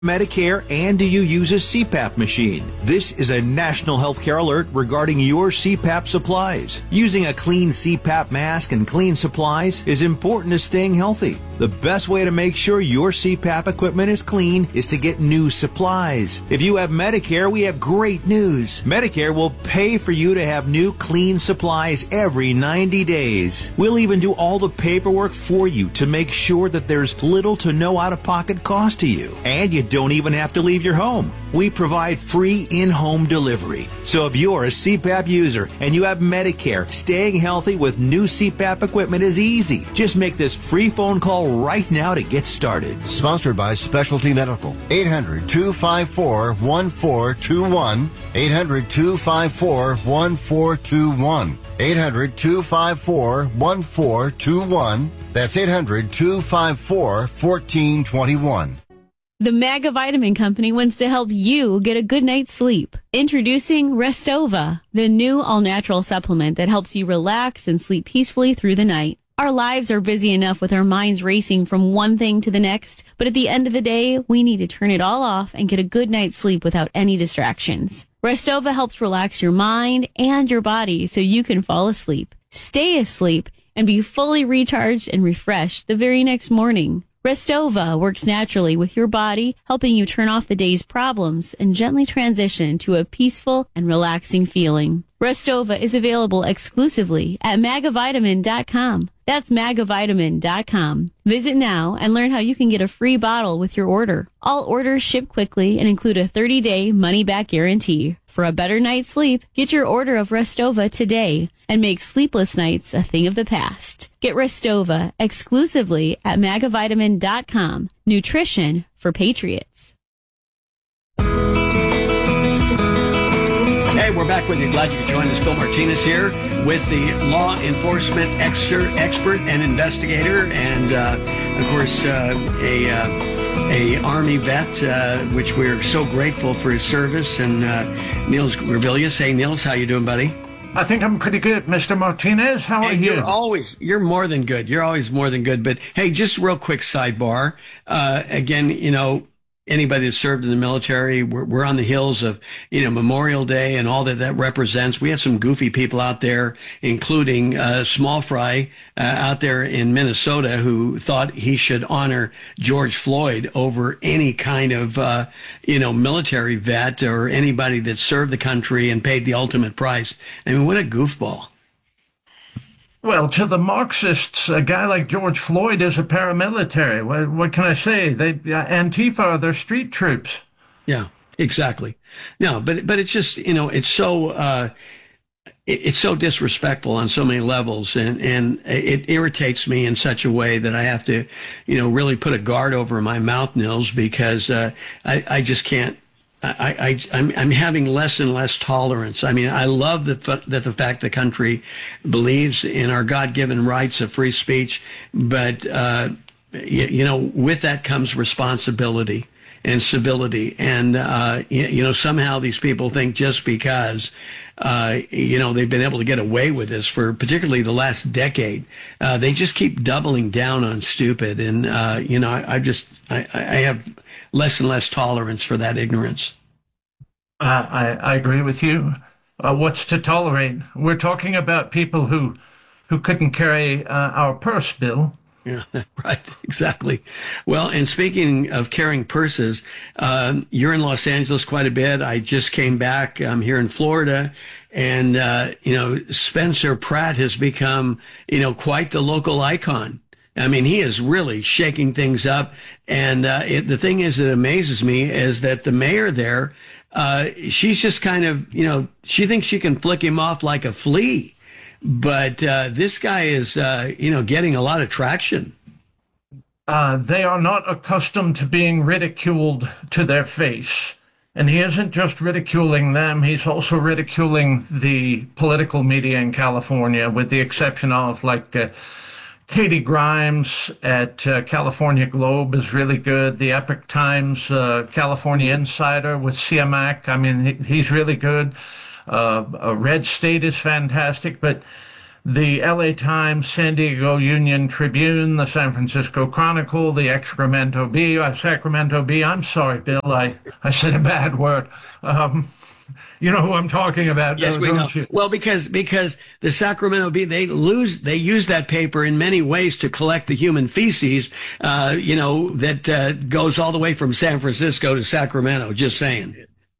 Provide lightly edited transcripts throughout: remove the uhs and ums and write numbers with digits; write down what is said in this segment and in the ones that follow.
Medicare, and do you use a CPAP machine? This is a national healthcare alert regarding your CPAP supplies. Using a clean CPAP mask and clean supplies is important to staying healthy. The best way to make sure your CPAP equipment is clean is to get new supplies. If you have Medicare, we have great news. Medicare will pay for you to have new clean supplies every 90 days. We'll even do all the paperwork for you to make sure that there's little to no out-of-pocket cost to you. And you don't even have to leave your home. We provide free in-home delivery. So if you're a CPAP user and you have Medicare, staying healthy with new CPAP equipment is easy. Just make this free phone call right now to get started. Sponsored by Specialty Medical. 800-254-1421. 800-254-1421. 800-254-1421. That's 800-254-1421. The Maga Vitamin Company wants to help you get a good night's sleep. Introducing Restova, the new all-natural supplement that helps you relax and sleep peacefully through the night. Our lives are busy enough with our minds racing from one thing to the next, but at the end of the day, we need to turn it all off and get a good night's sleep without any distractions. Restova helps relax your mind and your body so you can fall asleep, stay asleep, and be fully recharged and refreshed the very next morning. Restova works naturally with your body, helping you turn off the day's problems and gently transition to a peaceful and relaxing feeling. Restova is available exclusively at magavitamin.com. That's magavitamin.com. Visit now and learn how you can get a free bottle with your order. All orders ship quickly and include a 30-day money-back guarantee. For a better night's sleep, get your order of Restova today and make sleepless nights a thing of the past. Get Restova exclusively at magavitamin.com. Nutrition for patriots. Hey, we're back with you. Glad you could join us. Bill Martinez here with the law enforcement expert and investigator, and of course a Army vet, which we're so grateful for his service. And Niels Gravilius. Hey, Niels, how you doing, buddy? I think I'm pretty good, Mr. Martinez. How are you? You're more than good. You're always more than good. But hey, just real quick sidebar. Again, you know, anybody that served in the military, we're on the heels of, you know, Memorial Day and all that represents. We had some goofy people out there, including Small Fry out there in Minnesota, who thought he should honor George Floyd over any kind of, military vet or anybody that served the country and paid the ultimate price. I mean, what a goofball. Well, to the Marxists, a guy like George Floyd is a paramilitary. What can I say? Antifa are their street troops. Yeah, exactly. No, but it's just, you know, it's so disrespectful on so many levels, and it irritates me in such a way that I have to, you know, really put a guard over my mouth, Nils, because I just can't. I'm having less and less tolerance. I mean, I love that the fact the country believes in our God-given rights of free speech, but you know, with that comes responsibility and civility. And you know, somehow these people think just because you know, they've been able to get away with this for particularly the last decade, they just keep doubling down on stupid. And you know, I have less and less tolerance for that ignorance. I agree with you. What's to tolerate? We're talking about people who couldn't carry our purse, Bill. Yeah, right. Exactly. Well, and speaking of carrying purses, you're in Los Angeles quite a bit. I just came back. I'm here in Florida. And, you know, Spencer Pratt has become, you know, quite the local icon. I mean, he is really shaking things up. And the thing is that amazes me is that the mayor there, she's just kind of, you know, she thinks she can flick him off like a flea. But this guy is, you know, getting a lot of traction. They are not accustomed to being ridiculed to their face. And he isn't just ridiculing them, he's also ridiculing the political media in California, with the exception of, like, Katie Grimes at California Globe is really good. The Epoch Times California Insider with Siamak, I mean, he's really good. Red State is fantastic. But the LA Times, San Diego Union Tribune, the San Francisco Chronicle, the Sacramento Bee. I'm sorry, Bill, I said a bad word. You know who I'm talking about, yes, we know. You? Well, because the Sacramento Bee, they use that paper in many ways to collect the human feces, that goes all the way from San Francisco to Sacramento. Just saying.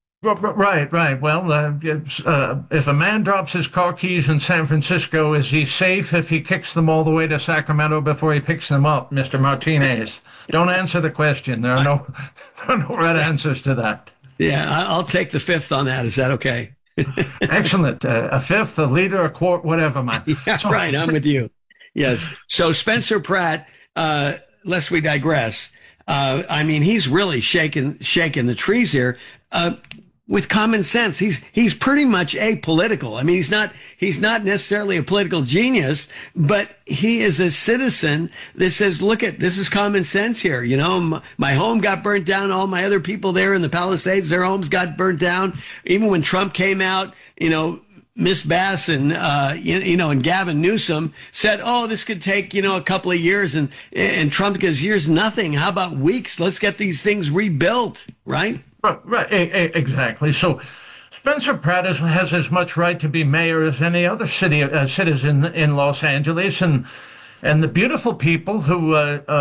Right. Well, if a man drops his car keys in San Francisco, is he safe if he kicks them all the way to Sacramento before he picks them up, Mr. Martinez? Don't answer the question. There are no right answers to that. Yeah, I'll take the fifth on that. Is that okay? Excellent. A fifth, a liter, a quart, whatever, man. Yeah, right. I'm with you. Yes. So Spencer Pratt, lest we digress, he's really shaking the trees here. With common sense, he's pretty much apolitical. I mean, he's not necessarily a political genius, but he is a citizen that says, look, this is common sense here. You know, my home got burnt down. All my other people there in the Palisades, their homes got burnt down. Even when Trump came out, Miss Bass and and Gavin Newsom said, "Oh, this could take a couple of years," and Trump goes, "Years, nothing. How about weeks? Let's get these things rebuilt." Right? Right, exactly. So Spencer Pratt has as much right to be mayor as any other citizen in Los Angeles, and the beautiful people who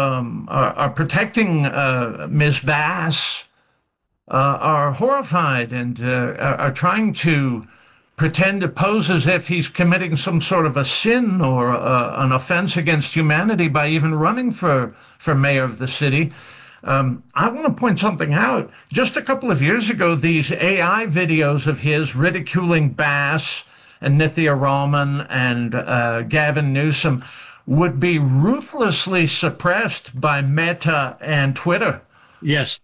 are protecting Ms. Bass are horrified and are trying to pretend to pose as if he's committing some sort of a sin or an offense against humanity by even running for mayor of the city. I want to point something out. Just a couple of years ago, these AI videos of his ridiculing Bass and Nithya Raman and Gavin Newsom would be ruthlessly suppressed by Meta and Twitter. Yes.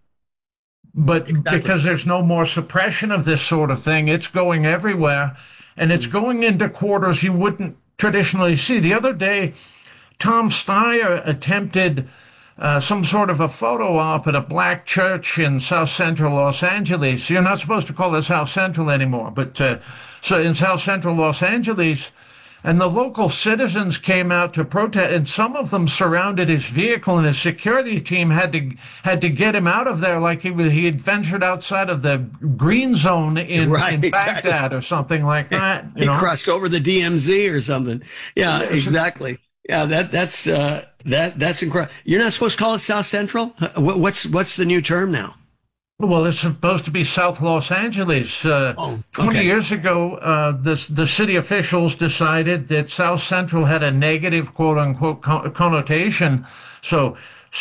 But exactly. Because there's no more suppression of this sort of thing, it's going everywhere, and it's going into quarters you wouldn't traditionally see. The other day, Tom Steyer attempted some sort of a photo op at a black church in South Central Los Angeles. You're not supposed to call it South Central anymore, but so in South Central Los Angeles, and the local citizens came out to protest, and some of them surrounded his vehicle, and his security team had to get him out of there like he had ventured outside of the green zone in Baghdad or something like that. He crossed over the DMZ or something. Yeah, exactly. Yeah, that's incredible. You're not supposed to call it South Central? What's the new term now? Well, it's supposed to be South Los Angeles. 20 years ago, the city officials decided that South Central had a negative, quote-unquote, connotation. So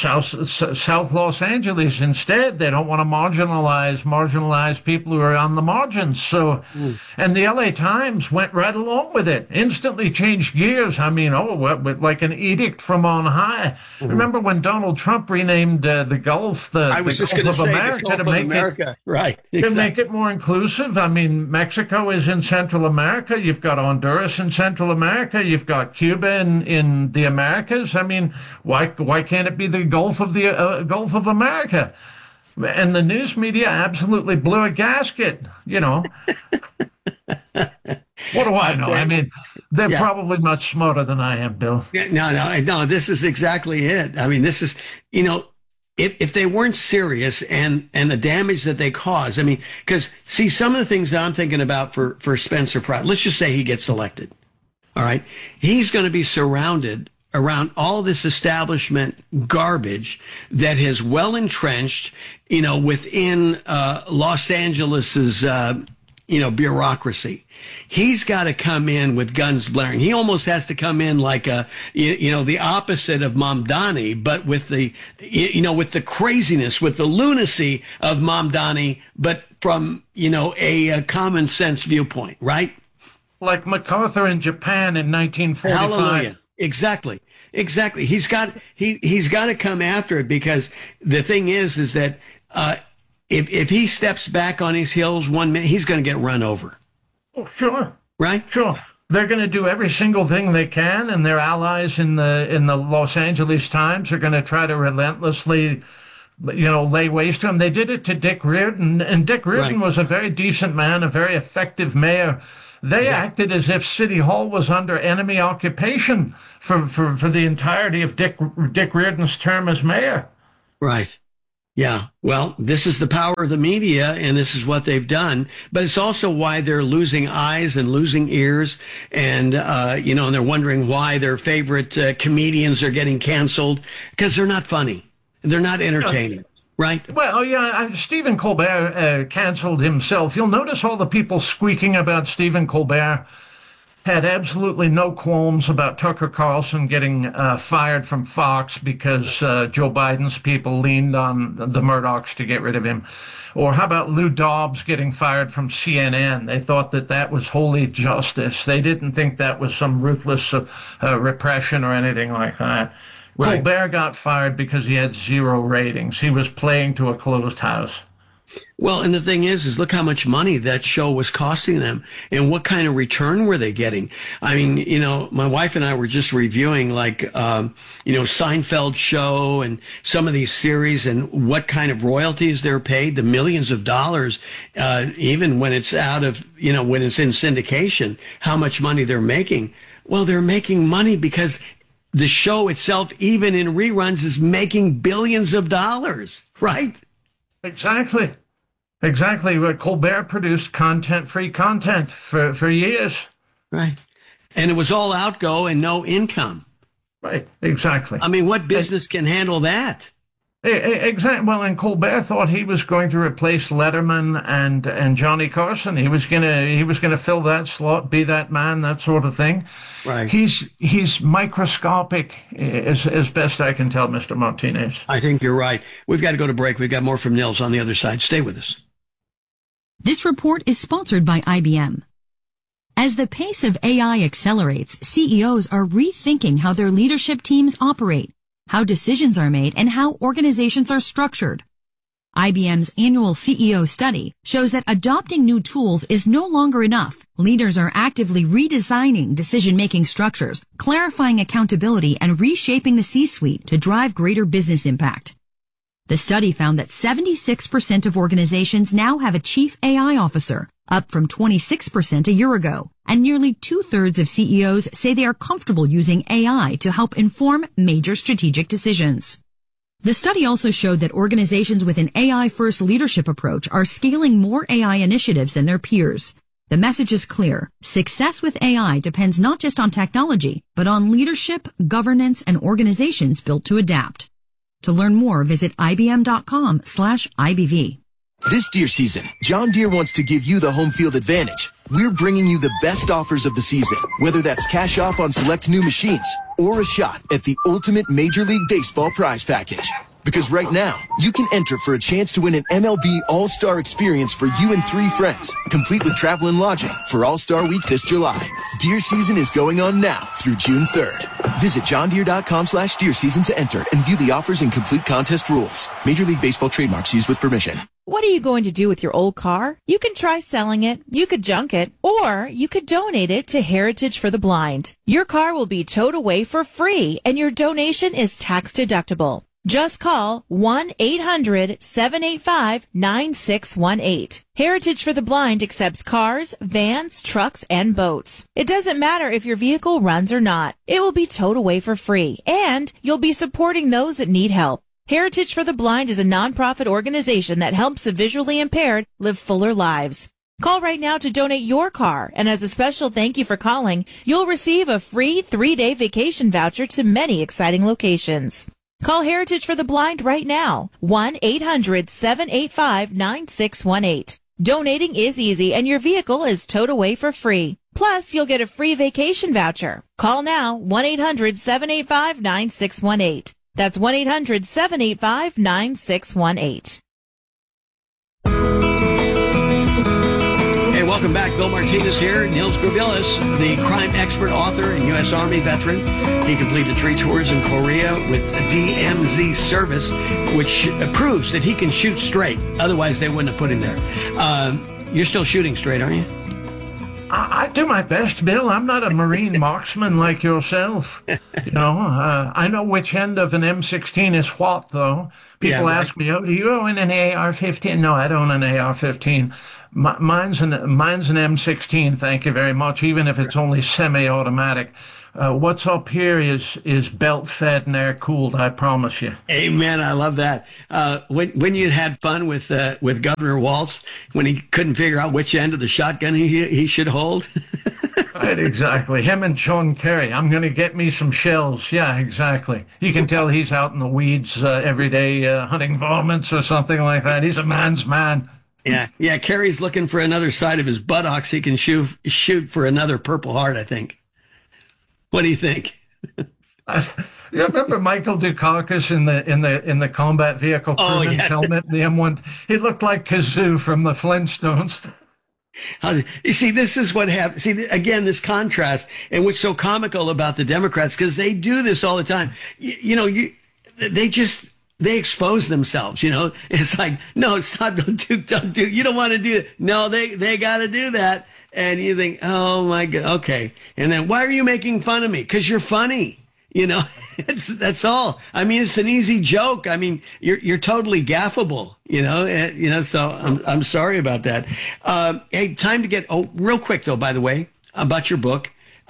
South Los Angeles instead, they don't want to marginalize people who are on the margins. So, and the LA Times went right along with it, instantly changed gears. I mean, like an edict from on high. Remember when Donald Trump renamed the Gulf the Gulf of America to make it more inclusive? I mean, Mexico is in Central America. You've got Honduras in Central America. You've got Cuba in the Americas. I mean, why can't it be the Gulf of America? And the news media absolutely blew a gasket, What do I know? I mean, they're probably much smarter than I am, Bill. No, this is exactly it. I mean, this is, if they weren't serious and the damage that they cause, I mean, because see, some of the things that I'm thinking about for Spencer Pratt, let's just say he gets elected. All right. He's going to be surrounded around all this establishment garbage that has well entrenched, within Los Angeles's, bureaucracy. He's got to come in with guns blaring. He almost has to come in like the opposite of Mamdani, but with the craziness, with the lunacy of Mamdani, but from, a common sense viewpoint, right? Like MacArthur in Japan in 1945. Hallelujah. Exactly. He's got to come after it, because the thing is that if he steps back on his heels 1 minute, he's going to get run over. Oh, sure. Right? Sure. They're going to do every single thing they can, and their allies in the Los Angeles Times are going to try to relentlessly lay waste to him. They did it to Dick Reardon, and Dick Reardon was a very decent man, a very effective mayor. They acted as if City Hall was under enemy occupation for the entirety of Dick Reardon's term as mayor. Right. Yeah. Well, this is the power of the media, and this is what they've done. But it's also why they're losing eyes and losing ears. And, and they're wondering why their favorite comedians are getting canceled, because they're not funny. They're not entertaining. Right. Well, yeah, Stephen Colbert canceled himself. You'll notice all the people squeaking about Stephen Colbert had absolutely no qualms about Tucker Carlson getting fired from Fox because Joe Biden's people leaned on the Murdochs to get rid of him. Or how about Lou Dobbs getting fired from CNN? They thought that was wholly justice. They didn't think that was some ruthless repression or anything like that. Right. Colbert got fired because he had 0 ratings. He was playing to a closed house. Well, and the thing is look how much money that show was costing them and what kind of return were they getting? I mean, my wife and I were just reviewing Seinfeld show and some of these series and what kind of royalties they're paid, the millions of dollars, even when it's out of, when it's in syndication, how much money they're making. Well, they're making money because the show itself, even in reruns, is making billions of dollars, right? Exactly. Colbert produced free content for years. Right. And it was all outgo and no income. Right, exactly. I mean, what business can handle that? Exactly. Well, and Colbert thought he was going to replace Letterman and Johnny Carson. He was gonna fill that slot, be that man, that sort of thing. Right. He's microscopic, as best I can tell, Mr. Martinez. I think you're right. We've got to go to break. We've got more from Nils on the other side. Stay with us. This report is sponsored by IBM. As the pace of AI accelerates, CEOs are rethinking how their leadership teams operate, how decisions are made, and how organizations are structured. IBM's annual CEO study shows that adopting new tools is no longer enough. Leaders are actively redesigning decision-making structures, clarifying accountability, and reshaping the C-suite to drive greater business impact. The study found that 76% of organizations now have a chief AI officer, up from 26% a year ago, and nearly 2/3 of CEOs say they are comfortable using AI to help inform major strategic decisions. The study also showed that organizations with an AI-first leadership approach are scaling more AI initiatives than their peers. The message is clear. Success with AI depends not just on technology, but on leadership, governance, and organizations built to adapt. To learn more, visit ibm.com/IBV. This deer season, John Deere wants to give you the home field advantage. We're bringing you the best offers of the season, whether that's cash off on select new machines or a shot at the ultimate Major League Baseball prize package. Because right now, you can enter for a chance to win an MLB All-Star experience for you and 3 friends, complete with travel and lodging for All-Star Week this July. Deer season is going on now through June 3rd. Visit johndeere.com/deer season to enter and view the offers and complete contest rules. Major League Baseball trademarks used with permission. What are you going to do with your old car? You can try selling it, you could junk it, or you could donate it to Heritage for the Blind. Your car will be towed away for free, and your donation is tax deductible. Just call 1-800-785-9618. Heritage for the Blind accepts cars, vans, trucks, and boats. It doesn't matter if your vehicle runs or not. It will be towed away for free, and you'll be supporting those that need help. Heritage for the Blind is a nonprofit organization that helps the visually impaired live fuller lives. Call right now to donate your car, and as a special thank you for calling, you'll receive a free 3-day vacation voucher to many exciting locations. Call Heritage for the Blind right now, 1-800-785-9618. Donating is easy, and your vehicle is towed away for free. Plus, you'll get a free vacation voucher. Call now, 1-800-785-9618. That's 1-800-785-9618. Hey, welcome back. Bill Martinez here. Nils Grubilis, the crime expert, author, and U.S. Army veteran. He completed 3 tours in Korea with a DMZ service, which proves that he can shoot straight. Otherwise, they wouldn't have put him there. You're still shooting straight, aren't you? I do my best, Bill. I'm not a Marine marksman like yourself. I know which end of an M16 is what, though. People right. ask me, "Oh, do you own an AR-15?" No, I don't own an AR-15. Mine's an M16. Thank you very much. Even if it's only semi-automatic. What's up here is belt-fed and air-cooled. I promise you. Amen. I love that. When you had fun with Governor Walz when he couldn't figure out which end of the shotgun he should hold. Right, exactly. Him and Sean Kerry. I'm going to get me some shells. Yeah, exactly. You can tell he's out in the weeds every day hunting varmints or something like that. He's a man's man. Yeah. Kerry's looking for another side of his buttocks. He can shoot for another Purple Heart, I think. What do you think? You remember Michael Dukakis in the combat vehicle crewman's helmet, the M1? He looked like Kazoo from the Flintstones. You see, this is what happens. See, again, this contrast, and what's so comical about the Democrats, because they do this all the time. They expose themselves. It's like, no, stop, don't do. You don't want to do it. No, they got to do that. And you think, oh my God, okay. And then why are you making fun of me? Because you're funny. That's all. I mean, it's an easy joke. I mean, you're totally gaffable, so I'm sorry about that. Hey, time to get, real quick though, by the way, about your book.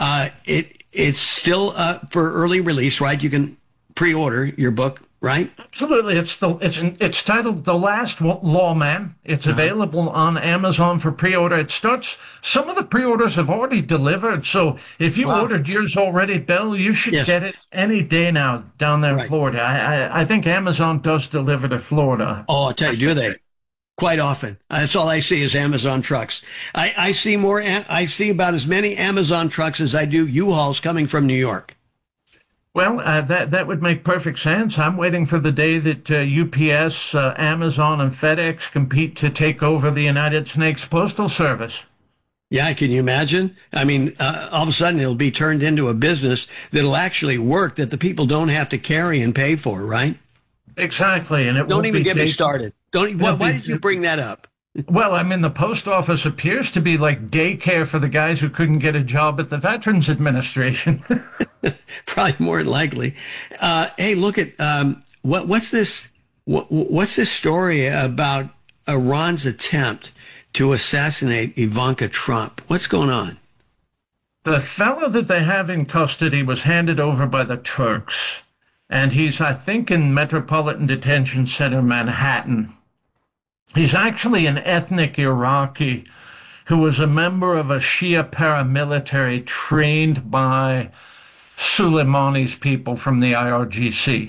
It's still for early release, right? You can pre-order your book, right? Absolutely. It's titled The Last Lawman. It's available on Amazon for pre-order. Some of the pre-orders have already delivered. So if you ordered yours already, Bill, you should get it any day now down there in Florida. I think Amazon does deliver to Florida. Oh, I'll tell you, do they? Quite often. That's all I see is Amazon trucks. I see about as many Amazon trucks as I do U-Hauls coming from New York. Well, that would make perfect sense. I'm waiting for the day that UPS, Amazon, and FedEx compete to take over the United States Postal Service. Yeah, can you imagine? I mean, all of a sudden it'll be turned into a business that'll actually work, that the people don't have to carry and pay for, right? Exactly, and it don't even get me started. Why did you bring that up? Well, I mean, the post office appears to be like daycare for the guys who couldn't get a job at the Veterans Administration. Probably more than likely. Hey, look at what's this? What's this story about Iran's attempt to assassinate Ivanka Trump? What's going on? The fellow that they have in custody was handed over by the Turks, and he's, I think, in Metropolitan Detention Center, Manhattan. He's actually an ethnic Iraqi who was a member of a Shia paramilitary trained by Soleimani's people from the IRGC.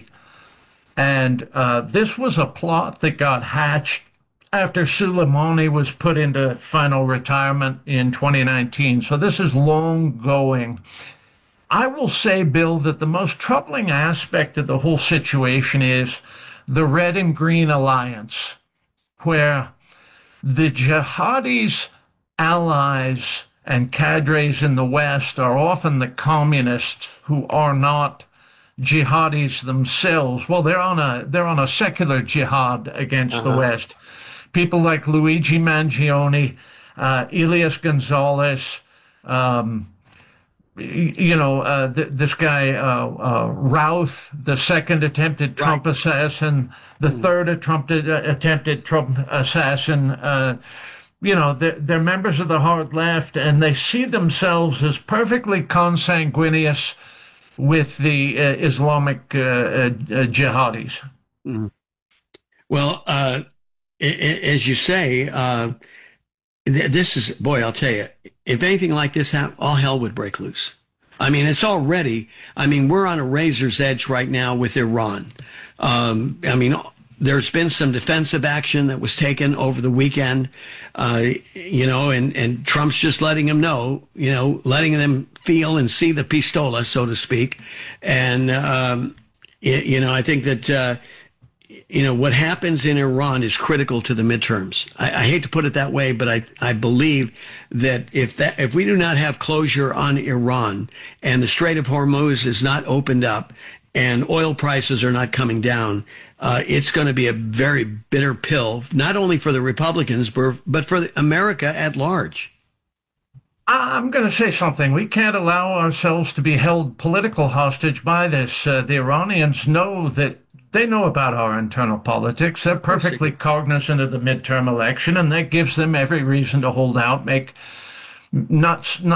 And this was a plot that got hatched after Soleimani was put into final retirement in 2019. So this is long going. I will say, Bill, that the most troubling aspect of the whole situation is the Red and Green Alliance, where the jihadis' allies and cadres in the West are often the communists who are not jihadis themselves. Well, they're on a secular jihad against the West. People like Luigi Mangione, Elias Gonzalez, this guy, Routh, the second attempted Trump assassin, the third attempted Trump assassin, they're members of the hard left, and they see themselves as perfectly consanguineous with the Islamic jihadis. Mm-hmm. Well, as you say, this is, boy, I'll tell you, if anything like this happened, all hell would break loose. I mean, it's already, we're on a razor's edge right now with Iran. There's been some defensive action that was taken over the weekend, and Trump's just letting them know, letting them feel and see the pistola, so to speak. And, I think that, what happens in Iran is critical to the midterms. I hate to put it that way, but I believe that if we do not have closure on Iran and the Strait of Hormuz is not opened up and oil prices are not coming down, it's going to be a very bitter pill, not only for the Republicans, but for America at large. I'm going to say something. We can't allow ourselves to be held political hostage by this. The Iranians know that they know about our internal politics. They're perfectly cognizant of the midterm election, and that gives them every reason to hold out, sign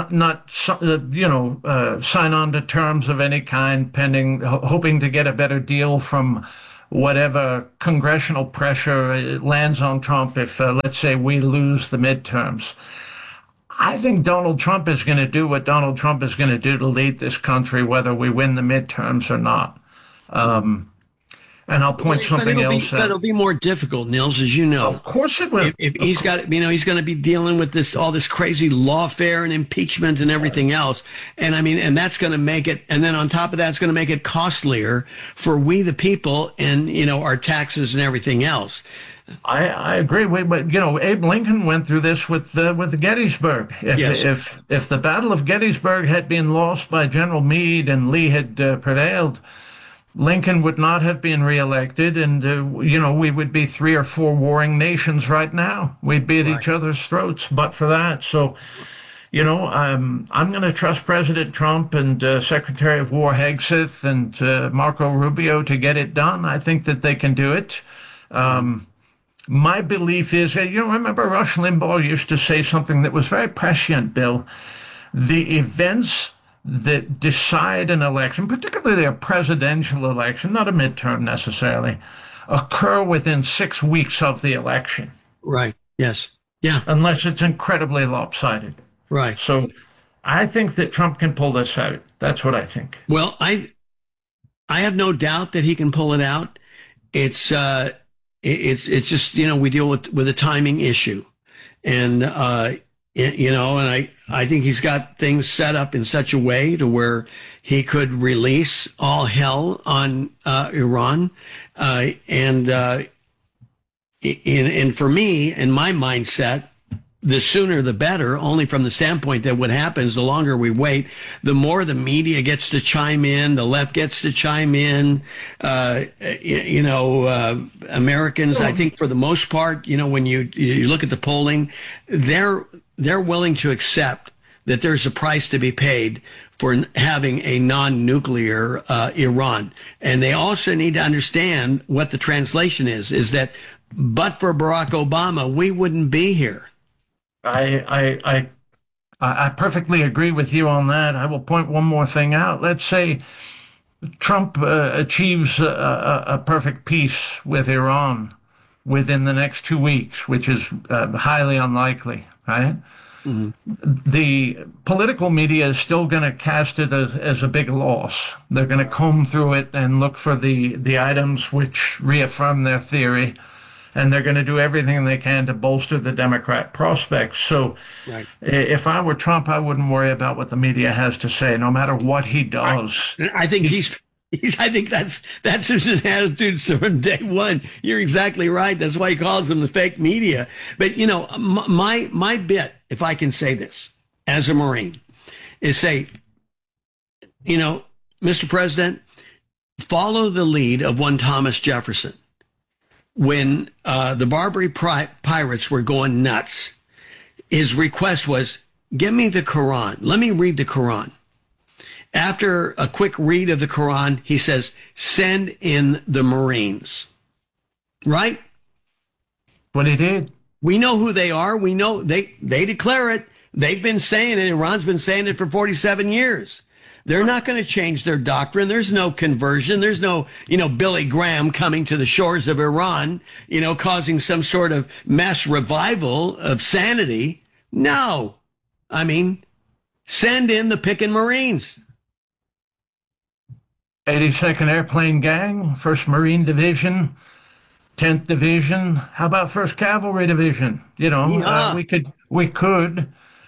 on to terms of any kind, hoping to get a better deal from whatever congressional pressure lands on Trump if, let's say, we lose the midterms. I think Donald Trump is going to do what Donald Trump is going to do to lead this country, whether we win the midterms or not. And I'll point something else out. But it'll be more difficult, Nils, as you know. Of course it will. If he's got, he's going to be dealing with all this crazy lawfare and impeachment and everything else. And and that's going to make it, and then on top of that, it's going to make it costlier for we the people and, our taxes and everything else. I agree. But, Abe Lincoln went through this with the Gettysburg. If the Battle of Gettysburg had been lost by General Meade and Lee had prevailed, Lincoln would not have been reelected, and, we would be 3 or 4 warring nations right now. We'd be at each other's throats, but for that. So, I'm going to trust President Trump and Secretary of War Hegseth and Marco Rubio to get it done. I think that they can do it. My belief is, remember Rush Limbaugh used to say something that was very prescient, Bill. The events that decide an election, particularly a presidential election, not a midterm necessarily, occur within 6 weeks of the election. Right. Yes. Yeah. Unless it's incredibly lopsided. Right. So I think that Trump can pull this out. That's what I think. Well, I have no doubt that he can pull it out. It's just, we deal with a timing issue. And, and I think he's got things set up in such a way to where he could release all hell on Iran. And for me, in my mindset, the sooner the better, only from the standpoint that what happens, the longer we wait, the more the media gets to chime in, the left gets to chime in. Americans, I think for the most part, when you look at the polling, they're willing to accept that there's a price to be paid for having a non-nuclear Iran. And they also need to understand what the translation is that but for Barack Obama, we wouldn't be here. I perfectly agree with you on that. I will point one more thing out. Let's say Trump achieves a perfect peace with Iran within the next 2 weeks, which is highly unlikely, right? Mm-hmm. The political media is still going to cast it as a big loss. They're going to comb through it and look for the items which reaffirm their theory. And they're going to do everything they can to bolster the Democrat prospects. So if I were Trump, I wouldn't worry about what the media has to say, no matter what he does. I think I think that's his attitude from day one. You're exactly right. That's why he calls them the fake media. But, my bit, if I can say this, as a Marine, is say, Mr. President, follow the lead of one Thomas Jefferson. When the Barbary pirates were going nuts, his request was, give me the Quran. Let me read the Quran. After a quick read of the Quran, he says, send in the Marines. Right? What he did. We know who they are. We know they declare it. They've been saying it. Iran's been saying it for 47 years. They're not going to change their doctrine. There's no conversion. There's no, Billy Graham coming to the shores of Iran, causing some sort of mass revival of sanity. No. Send in the pickin' Marines. 82nd Airplane Gang, 1st Marine Division, 10th Division. How about 1st Cavalry Division? We could.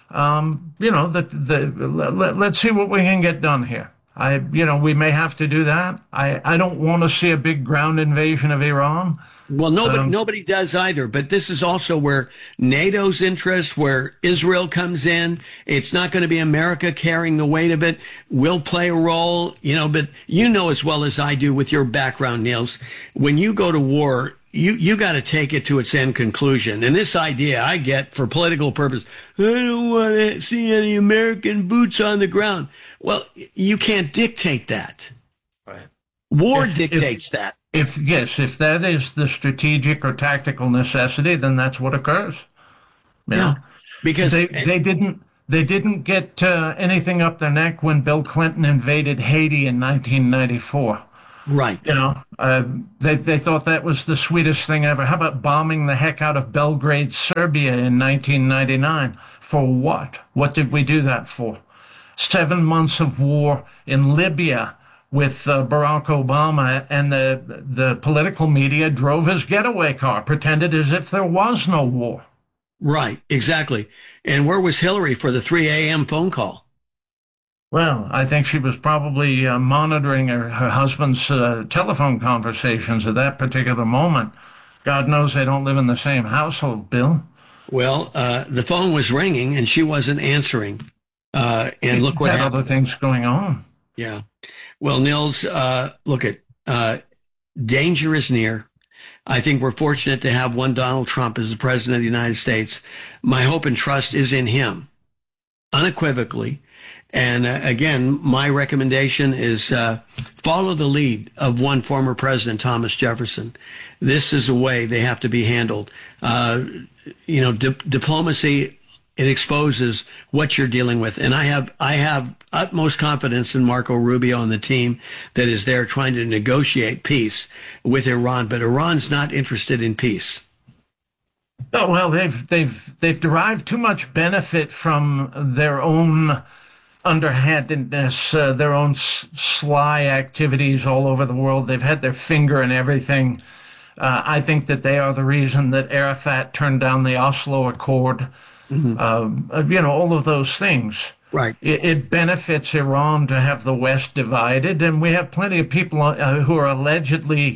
Let's see what we can get done here. We may have to do that. I don't want to see a big ground invasion of Iran. Well, nobody does either. But this is also where NATO's interest, where Israel comes in. It's not going to be America carrying the weight of it. We'll play a role, but as well as I do with your background, Nils, when you go to war, you got to take it to its end conclusion. And this idea I get for political purpose, I don't want to see any American boots on the ground. Well, you can't dictate that. Right. War dictates that. If that is the strategic or tactical necessity, then that's what occurs. You know? Because they didn't get anything up their neck when Bill Clinton invaded Haiti in 1994. Right. You know, they thought that was the sweetest thing ever. How about bombing the heck out of Belgrade, Serbia in 1999? For what? What did we do that for? 7 months of war in Libya with Barack Obama, and the political media drove his getaway car, pretended as if there was no war. Right, exactly. And where was Hillary for the 3 a.m. phone call? Well, I think she was probably monitoring her husband's telephone conversations at that particular moment. God knows they don't live in the same household, Bill. Well, the phone was ringing and she wasn't answering. And look what happened. Other things going on. Yeah. Well, Nils, look at danger is near. I think we're fortunate to have one Donald Trump as the president of the United States. My hope and trust is in him, unequivocally. And again, my recommendation is follow the lead of one former president, Thomas Jefferson. This is a way they have to be handled. Diplomacy, it exposes what you're dealing with. And I have utmost confidence in Marco Rubio and the team that is there trying to negotiate peace with Iran. But Iran's not interested in peace. Oh, well, they've derived too much benefit from their own underhandedness, their own sly activities all over the world. They've had their finger in everything. I think that they are the reason that Arafat turned down the Oslo Accord. Mm-hmm. All of those things. Right. It benefits Iran to have the West divided, and we have plenty of people who are allegedly,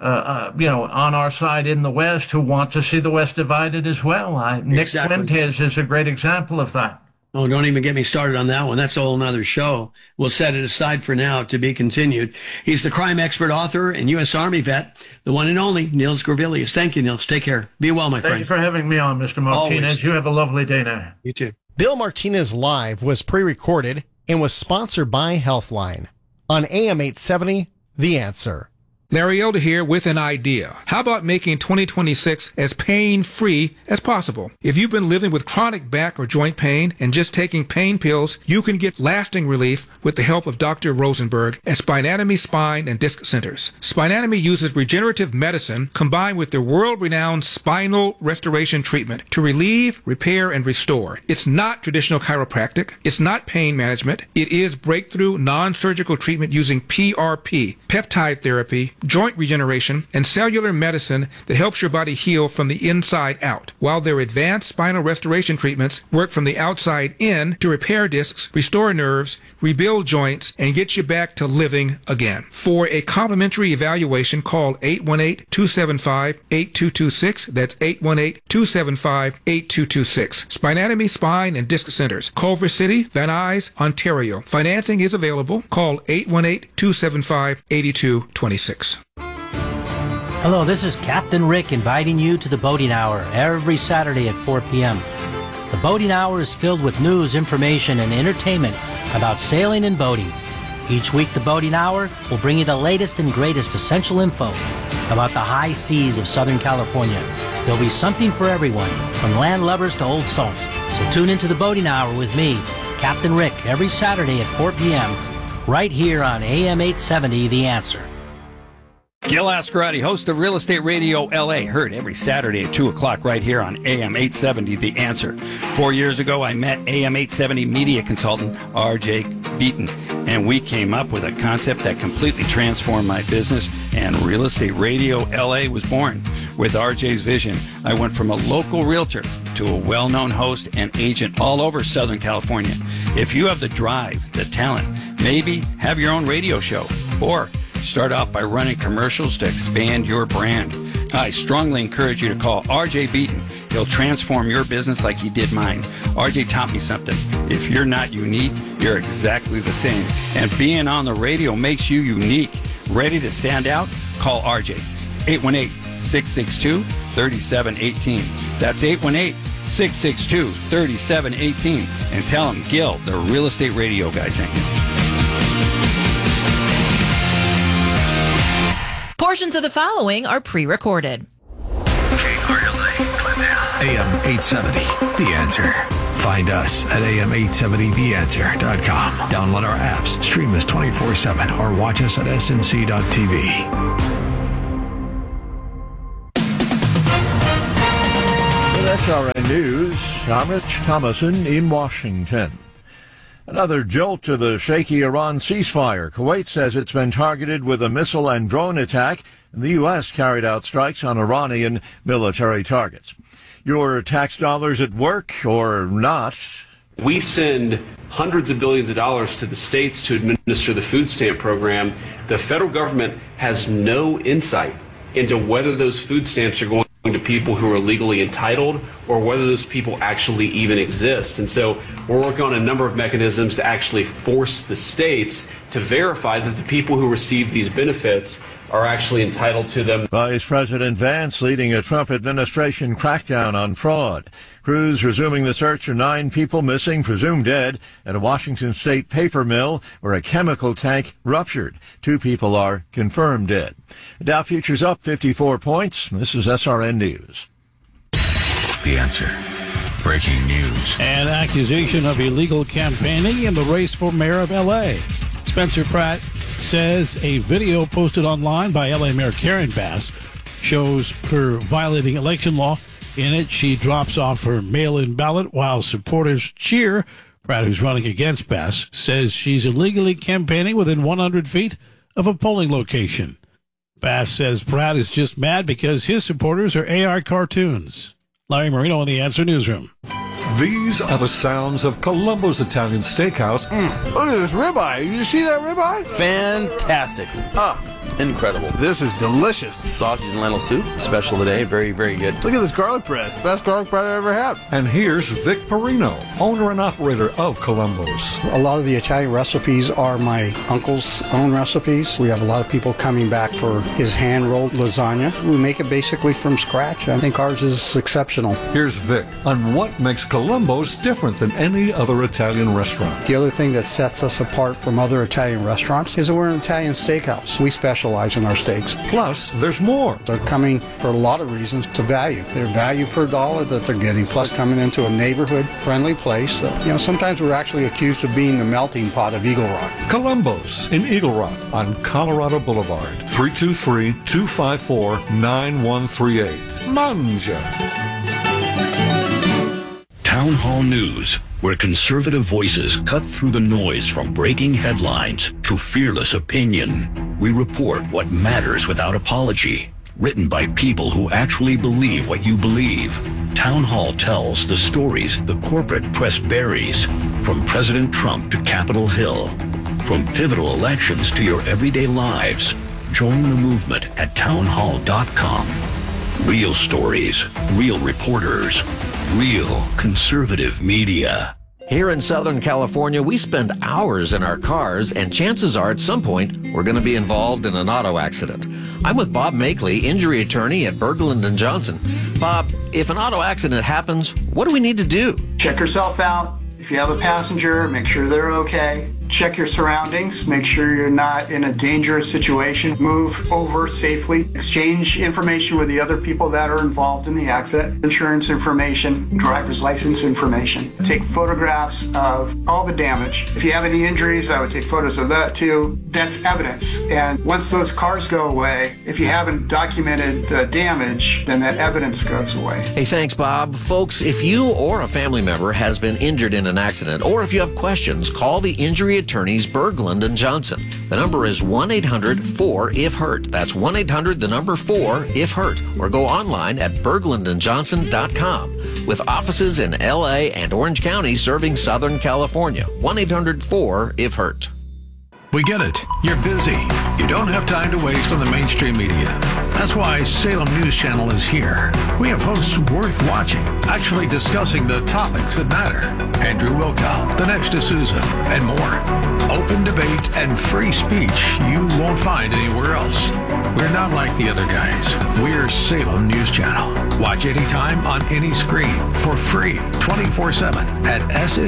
on our side in the West who want to see the West divided as well. Nick Fuentes is a great example of that. Oh, don't even get me started on that one. That's a whole nother show. We'll set it aside for now to be continued. He's the crime expert, author, and U.S. Army vet, the one and only Nils Gavrillius. Thank you, Nils. Take care. Be well, my friend. Thank you for having me on, Mr. Martinez. Always. You have a lovely day now. You too. Bill Martinez Live was pre-recorded and was sponsored by Healthline on AM 870, The Answer. Larry Elder here with an idea. How about making 2026 as pain-free as possible? If you've been living with chronic back or joint pain and just taking pain pills, you can get lasting relief with the help of Dr. Rosenberg at Spinatomy Spine and Disc Centers. Spinatomy uses regenerative medicine combined with their world-renowned spinal restoration treatment to relieve, repair, and restore. It's not traditional chiropractic. It's not pain management. It is breakthrough non-surgical treatment using PRP, peptide therapy, joint regeneration, and cellular medicine that helps your body heal from the inside out, while their advanced spinal restoration treatments work from the outside in to repair discs, restore nerves, rebuild joints, and get you back to living again. For a complimentary evaluation, call 818-275-8226. That's 818-275-8226. Spinatomy Spine and Disc Centers, Culver City, Van Nuys, Ontario. Financing is available. Call 818-275-8226. Hello, this is Captain Rick inviting you to the Boating Hour every Saturday at 4 p.m. The Boating Hour is filled with news, information, and entertainment about sailing and boating. Each week, the Boating Hour will bring you the latest and greatest essential info about the high seas of Southern California. There'll be something for everyone, from land lubbers to old salts. So tune into the Boating Hour with me, Captain Rick, every Saturday at 4 p.m., right here on AM 870, The Answer. Gil Ascarati, host of Real Estate Radio LA, heard every Saturday at 2 o'clock right here on AM 870, The Answer. 4 years ago, I met AM 870 media consultant R.J. Beaton, and we came up with a concept that completely transformed my business, and Real Estate Radio LA was born. With R.J.'s vision, I went from a local realtor to a well-known host and agent all over Southern California. If you have the drive, the talent, maybe have your own radio show, or start off by running commercials to expand your brand, I strongly encourage you to call R.J. Beaton. He'll transform your business like he did mine. R.J. taught me something. If you're not unique, you're exactly the same. And being on the radio makes you unique. Ready to stand out? Call R.J. 818-662-3718. That's 818-662-3718. And tell him Gil, the Real Estate Radio guy, sent you. Portions of the following are pre-recorded. AM 870, The Answer. Find us at am870theanswer.com. Download our apps, stream us 24/7, or watch us at snc.tv. With SRN News, I'm Rich Thomason in Washington. Another jolt to the shaky Iran ceasefire. Kuwait says it's been targeted with a missile and drone attack. The U.S. carried out strikes on Iranian military targets. Your tax dollars at work or not? We send hundreds of billions of dollars to the states to administer the food stamp program. The federal government has no insight into whether those food stamps are going to people who are legally entitled or whether those people actually even exist. And so we're working on a number of mechanisms to actually force the states to verify that the people who receive these benefits are actually entitled to them. Vice President Vance leading a Trump administration crackdown on fraud. Crews resuming the search for 9 people missing, presumed dead, at a Washington state paper mill where a chemical tank ruptured. 2 people are confirmed dead. Dow futures up 54 points. This is SRN News. The Answer. Breaking news. An accusation of illegal campaigning in the race for mayor of L.A. Spencer Pratt says a video posted online by L.A. Mayor Karen Bass shows her violating election law. In it, she drops off her mail-in ballot while supporters cheer. Pratt, who's running against Bass, says she's illegally campaigning within 100 feet of a polling location. Bass says Pratt is just mad because his supporters are AR cartoons. Larry Marino in the Answer Newsroom. These are the sounds of Columbo's Italian Steakhouse. Look at this ribeye. Did you see that ribeye? Fantastic. Incredible. This is delicious. Sausage and lentil soup, special today. Very, very good. Look at this garlic bread. Best garlic bread I ever had. And here's Vic Perino, owner and operator of Columbo's. A lot of the Italian recipes are my uncle's own recipes. We have a lot of people coming back for his hand-rolled lasagna. We make it basically from scratch. I think ours is exceptional. Here's Vic on what makes Columbo's different than any other Italian restaurant. The other thing that sets us apart from other Italian restaurants is that we're an Italian steakhouse. We specialize in our steaks. Plus, there's more. They're coming for a lot of reasons to value. Their value per dollar that they're getting, plus coming into a neighborhood-friendly place. That, sometimes we're actually accused of being the melting pot of Eagle Rock. Columbo's in Eagle Rock on Colorado Boulevard. 323-254-9138. Mangia. Town Hall News, where conservative voices cut through the noise from breaking headlines to fearless opinion. We report what matters without apology. Written by people who actually believe what you believe. Town Hall tells the stories the corporate press buries. From President Trump to Capitol Hill. From pivotal elections to your everyday lives. Join the movement at townhall.com. Real stories, real reporters, real conservative media. Here in Southern California, we spend hours in our cars, and chances are at some point we're going to be involved in an auto accident. I'm with Bob Makeley, injury attorney at Berglund & Johnson. Bob, if an auto accident happens, what do we need to do? Check yourself out. If you have a passenger, make sure they're okay. Check your surroundings. Make sure you're not in a dangerous situation. Move over safely. Exchange information with the other people that are involved in the accident. Insurance information, driver's license information. Take photographs of all the damage. If you have any injuries, I would take photos of that too. That's evidence. And once those cars go away, if you haven't documented the damage, then that evidence goes away. Hey, thanks, Bob. Folks, if you or a family member has been injured in an accident, or if you have questions, call the injury attorneys Berglund & Johnson. The number is 1-800-4-IF-HURT. That's 1-800-4-IF-HURT. Or go online at berglundandjohnson.com. With offices in L.A. and Orange County serving Southern California. 1-800-4-IF-HURT. We get it. You're busy. You don't have time to waste on the mainstream media. That's why Salem News Channel is here. We have hosts worth watching, actually discussing the topics that matter. Andrew Wilkow, Dinesh D'Souza, and more. Open debate and free speech you won't find anywhere else. We're not like the other guys. We're Salem News Channel. Watch anytime on any screen for free 24/7 at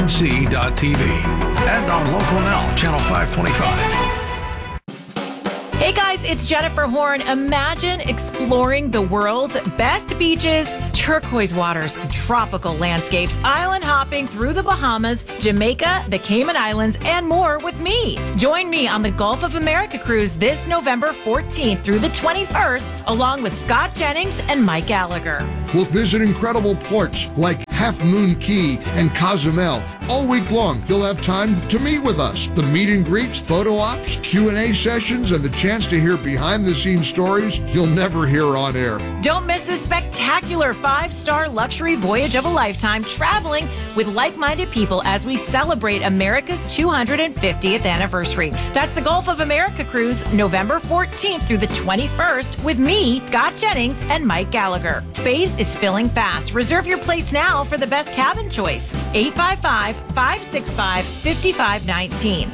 snc.tv and on Local Now, Channel 525. Hey guys, it's Jennifer Horn. Imagine exploring the world's best beaches, turquoise waters, tropical landscapes, island hopping through the Bahamas, Jamaica, the Cayman Islands, and more with me. Join me on the Gulf of America cruise this November 14th through the 21st, along with Scott Jennings and Mike Gallagher. We'll visit incredible ports like Half Moon Key and Cozumel. All week long, you'll have time to meet with us. The meet and greets, photo ops, Q&A sessions, and the chance to hear behind-the-scenes stories you'll never hear on air. Don't miss this spectacular 5-star luxury voyage of a lifetime, traveling with like-minded people as we celebrate America's 250th anniversary. That's the Gulf of America cruise, November 14th through the 21st, with me, Scott Jennings, and Mike Gallagher. Space is filling fast. Reserve your place now for the best cabin choice. 855-565-5519.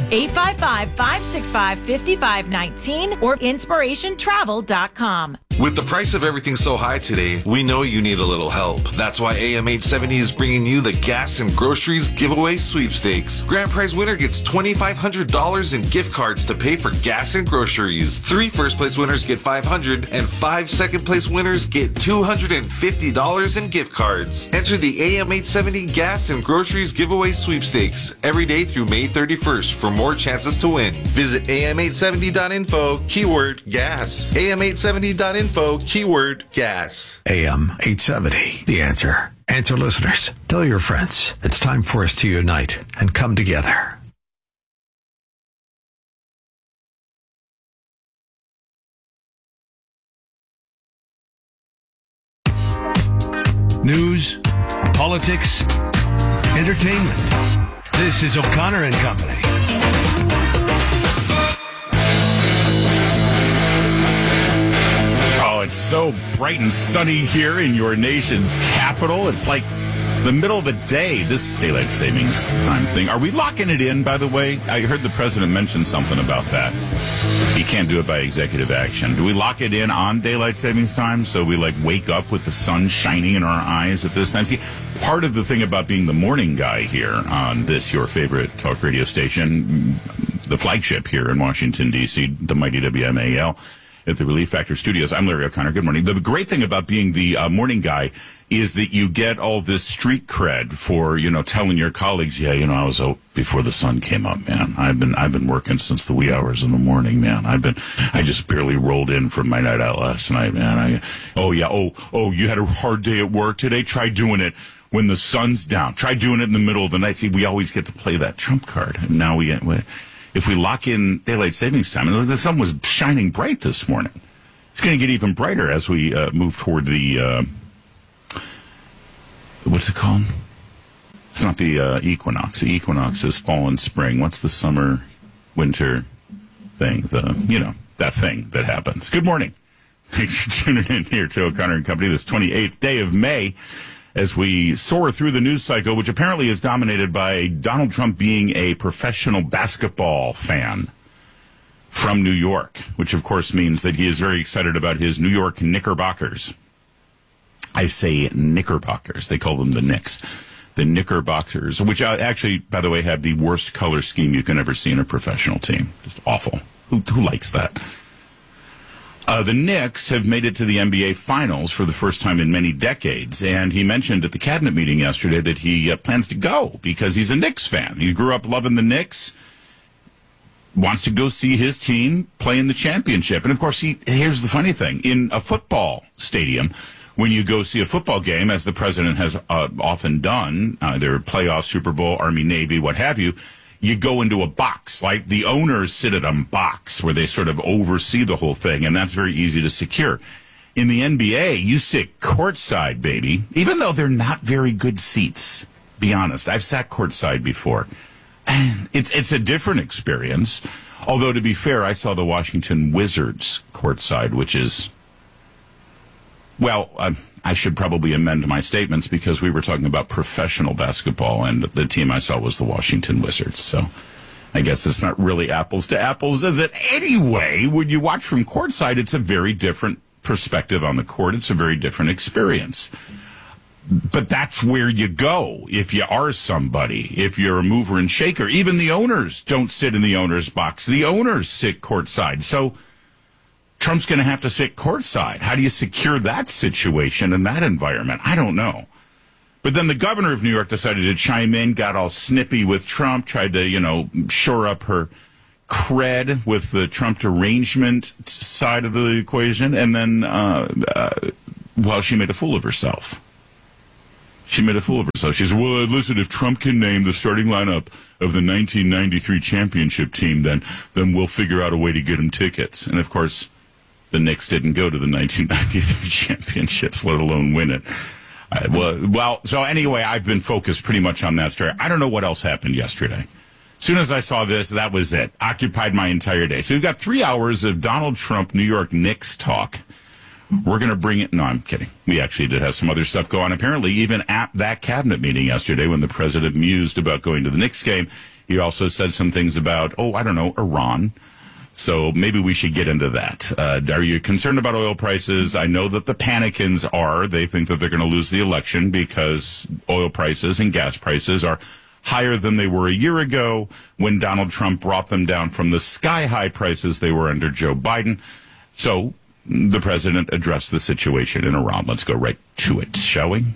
855-565-5519 or inspirationtravel.com. With the price of everything so high today, we know you need a little help. That's why AM 870 is bringing you the Gas and Groceries Giveaway Sweepstakes. Grand prize winner gets $2,500 in gift cards to pay for gas and groceries. 3 first-place winners get $500, and 5 second-place winners get $250 in gift cards. Enter the AM 870 Gas and Groceries Giveaway Sweepstakes every day through May 31st for more chances to win. Visit am870.info, keyword gas. am870.info, keyword gas. AM 870, The Answer. Answer listeners, tell your friends. It's time for us to unite and come together. News, politics, entertainment. This is O'Connor and Company. Oh, it's so bright and sunny here in your nation's capital. It's like the middle of the day, this daylight savings time thing. Are we locking it in, by the way? I heard the president mention something about that. He can't do it by executive action. Do we lock it in on daylight savings time so we wake up with the sun shining in our eyes at this time? See, part of the thing about being the morning guy here on this, your favorite talk radio station, the flagship here in Washington, D.C., the mighty WMAL, at the Relief Factor Studios. I'm Larry O'Connor. Good morning. The great thing about being the morning guy is that you get all this street cred for, telling your colleagues, I was out before the sun came up, man. I've been working since the wee hours in the morning, man. I just barely rolled in from my night out last night, man. You had a hard day at work today? Try doing it when the sun's down. Try doing it in the middle of the night. See, we always get to play that trump card. And now if we lock in daylight savings time, and the sun was shining bright this morning. It's going to get even brighter as we move toward the, what's it called? It's not the equinox. The equinox is fall and spring. What's the summer, winter thing? That thing that happens. Good morning. Thanks for tuning in here to O'Connor and Company this 28th day of May, as we soar through the news cycle, which apparently is dominated by Donald Trump being a professional basketball fan from New York, which of course means that he is very excited about his New York Knickerbockers. I say Knickerbockers. They call them the Knicks. The Knickerbockers, which actually, by the way, have the worst color scheme you can ever see in a professional team. Just awful. Who likes that? The Knicks have made it to the NBA Finals for the first time in many decades, and he mentioned at the cabinet meeting yesterday that he plans to go because he's a Knicks fan. He grew up loving the Knicks, wants to go see his team play in the championship. And, of course, here's the funny thing. In a football stadium, when you go see a football game, as the president has often done, either playoff, Super Bowl, Army, Navy, what have you, you go into a box, like the owners sit at a box where they sort of oversee the whole thing, and that's very easy to secure. In the NBA, you sit courtside, baby, even though they're not very good seats, be honest. I've sat courtside before. It's a different experience, although to be fair, I saw the Washington Wizards courtside, which is, I should probably amend my statements because we were talking about professional basketball, and the team I saw was the Washington Wizards. So I guess it's not really apples to apples, is it? Anyway, when you watch from courtside, it's a very different perspective on the court. It's a very different experience. But that's where you go if you are somebody, if you're a mover and shaker. Even the owners don't sit in the owner's box. The owners sit courtside. So Trump's going to have to sit courtside. How do you secure that situation in that environment? I don't know. But then the governor of New York decided to chime in, got all snippy with Trump, tried to, shore up her cred with the Trump derangement side of the equation. And then, she made a fool of herself. She made a fool of herself. She said, well, listen, if Trump can name the starting lineup of the 1993 championship team, then we'll figure out a way to get him tickets. And, of course, the Knicks didn't go to the 1993 championships, let alone win it. So anyway, I've been focused pretty much on that story. I don't know what else happened yesterday. As soon as I saw this, that was it. Occupied my entire day. So we've got 3 hours of Donald Trump, New York Knicks talk. We're going to bring it. No, I'm kidding. We actually did have some other stuff go on. Apparently, even at that cabinet meeting yesterday, when the president mused about going to the Knicks game, he also said some things about, Iran. So maybe we should get into that. Are you concerned about oil prices? I know that the panicans are. They think that they're going to lose the election because oil prices and gas prices are higher than they were a year ago when Donald Trump brought them down from the sky-high prices they were under Joe Biden. So the president addressed the situation in Iran. Let's go right to it, shall we?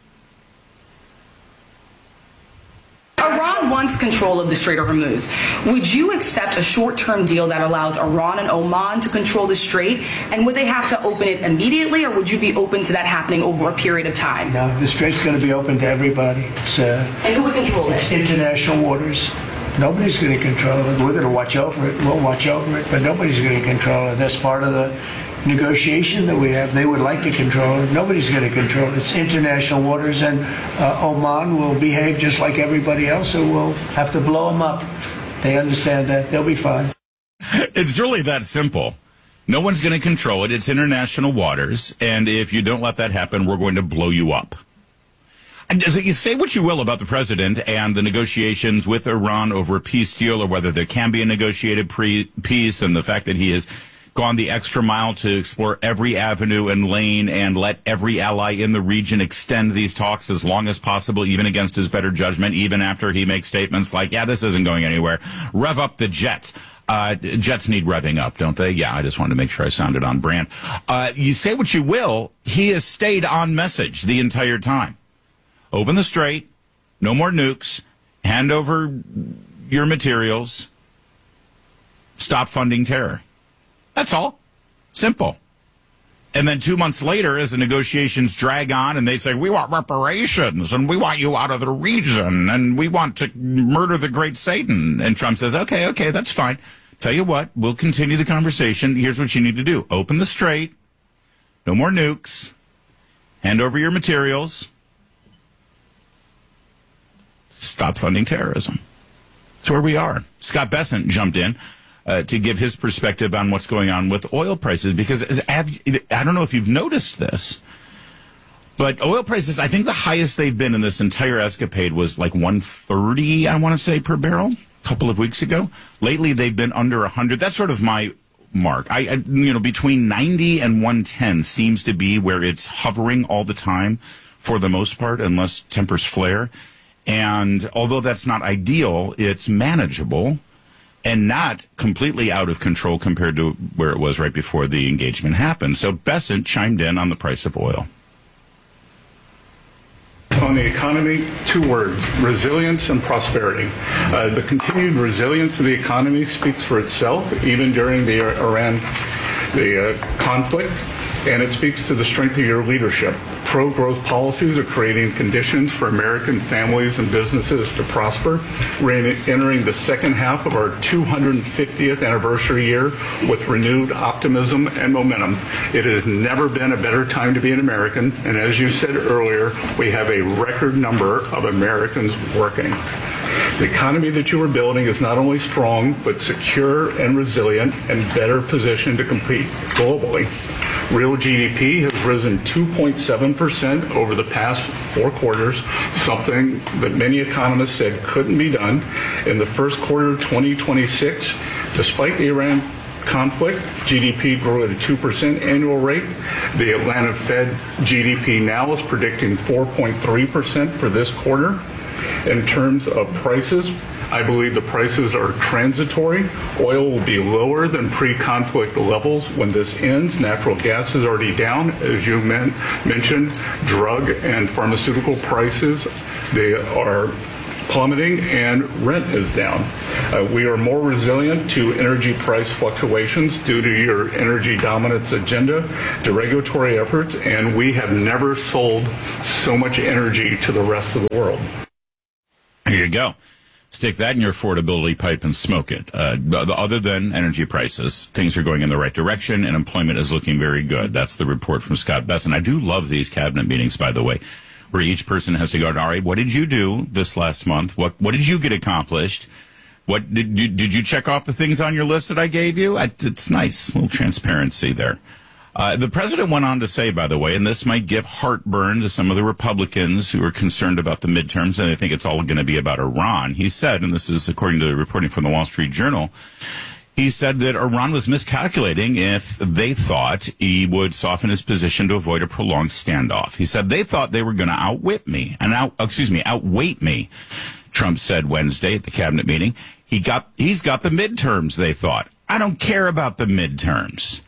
Iran wants control of the Strait of Hormuz. Would you accept a short-term deal that allows Iran and Oman to control the strait? And would they have to open it immediately, or would you be open to that happening over a period of time? No, the strait's going to be open to everybody. And who would control it? International waters. Nobody's going to control it. We're going to watch over it. We'll watch over it, but nobody's going to control it. That's part of the negotiation that we have. They would like to control it. Nobody's going to control it. It's international waters, and Oman will behave just like everybody else, so we'll have to blow them up. They understand that. They'll be fine. It's really that simple. No one's going to control it. It's international waters, and if you don't let that happen, we're going to blow you up. And you say what you will about the president and the negotiations with Iran over a peace deal, or whether there can be a negotiated peace, and the fact that he has gone the extra mile to explore every avenue and lane and let every ally in the region extend these talks as long as possible, even against his better judgment, even after he makes statements like, this isn't going anywhere. Rev up the jets. Jets need revving up, don't they? Yeah, I just wanted to make sure I sounded on brand. You say what you will, he has stayed on message the entire time. Open the strait, no more nukes, hand over your materials, stop funding terror. That's all. Simple. And then 2 months later, as the negotiations drag on and they say, we want reparations and we want you out of the region and we want to murder the great Satan. And Trump says, okay, that's fine. Tell you what, we'll continue the conversation. Here's what you need to do. Open the strait. No more nukes. Hand over your materials. Stop funding terrorism. That's where we are. Scott Bessent jumped in to give his perspective on what's going on with oil prices, because I don't know if you've noticed this, but oil prices, I think the highest they've been in this entire escapade was like 130, I want to say, per barrel a couple of weeks ago. Lately, they've been under 100. That's sort of my mark. I between 90 and 110 seems to be where it's hovering all the time for the most part, unless tempers flare. And although that's not ideal, it's manageable and not completely out of control compared to where it was right before the engagement happened. So Bessent chimed in on the price of oil. On the economy, 2 words: resilience and prosperity. The continued resilience of the economy speaks for itself, even during the Iran conflict, and it speaks to the strength of your leadership. Pro-growth policies are creating conditions for American families and businesses to prosper. We're entering the second half of our 250th anniversary year with renewed optimism and momentum. It has never been a better time to be an American, and as you said earlier, we have a record number of Americans working. The economy that you are building is not only strong, but secure and resilient and better positioned to compete globally. Real GDP has risen 2.7% over the past 4 quarters, something that many economists said couldn't be done. In the first quarter of 2026, despite the Iran conflict, GDP grew at a 2% annual rate. The Atlanta Fed GDP now is predicting 4.3% for this quarter. In terms of prices, I believe the prices are transitory. Oil will be lower than pre-conflict levels when this ends. Natural gas is already down, as you mentioned. Drug and pharmaceutical prices, they are plummeting, and rent is down. We are more resilient to energy price fluctuations due to your energy dominance agenda, to regulatory efforts, and we have never sold so much energy to the rest of the world. Here you go. Stick that in your affordability pipe and smoke it. Other than energy prices, things are going in the right direction, and employment is looking very good. That's the report from Scott Bessent. I do love these cabinet meetings, by the way, where each person has to go, all right, what did you do this last month? What did you get accomplished? What did you check off the things on your list that I gave you? It's nice, a little transparency there. The president went on to say, by the way, and this might give heartburn to some of the Republicans who are concerned about the midterms, and they think it's all going to be about Iran. He said, and this is according to the reporting from the Wall Street Journal, he said that Iran was miscalculating if they thought he would soften his position to avoid a prolonged standoff. He said they thought they were going to outweight me. Trump said Wednesday at the cabinet meeting. He's got the midterms, they thought. I don't care about the midterms.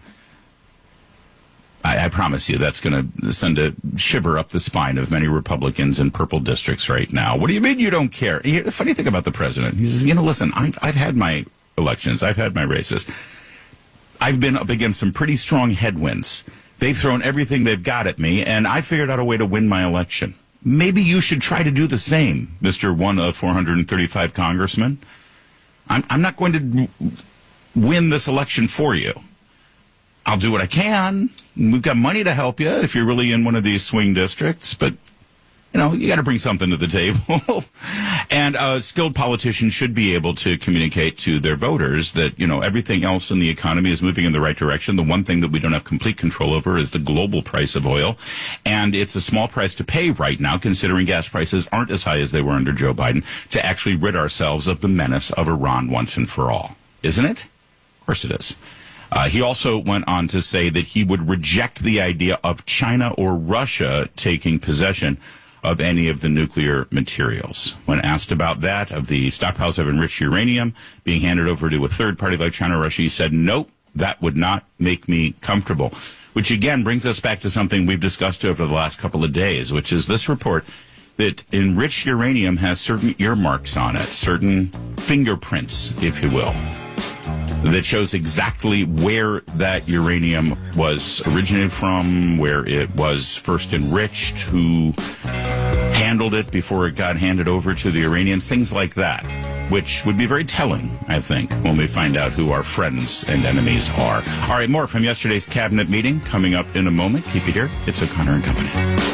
I promise you that's going to send a shiver up the spine of many Republicans in purple districts right now. What do you mean you don't care? The funny thing about the president, he says, listen, I've had my elections. I've had my races. I've been up against some pretty strong headwinds. They've thrown everything they've got at me, and I figured out a way to win my election. Maybe you should try to do the same, Mr. One of 435 congressmen. I'm not going to win this election for you. I'll do what I can. We've got money to help you if you're really in one of these swing districts, but you got to bring something to the table. And skilled politicians should be able to communicate to their voters that, everything else in the economy is moving in the right direction. The one thing that we don't have complete control over is the global price of oil. And it's a small price to pay right now, considering gas prices aren't as high as they were under Joe Biden, to actually rid ourselves of the menace of Iran once and for all. Isn't it? Of course it is. He also went on to say that he would reject the idea of China or Russia taking possession of any of the nuclear materials. When asked about that, of the stockpiles of enriched uranium being handed over to a third party like China or Russia, he said, nope, that would not make me comfortable. Which again brings us back to something we've discussed over the last couple of days, which is this report that enriched uranium has certain earmarks on it, certain fingerprints, if you will, that shows exactly where that uranium was originated from, where it was first enriched, who handled it before it got handed over to the Iranians, things like that, which would be very telling, I think, when we find out who our friends and enemies are. All right, more from yesterday's cabinet meeting coming up in a moment. Keep it here. It's O'Connor and Company.